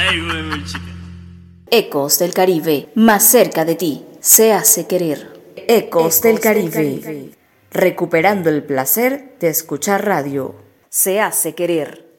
Ay, güey, mi chica. Ecos del Caribe, más cerca de ti, se hace querer. Ecos del Caribe, recuperando el placer de escuchar radio. Se hace querer.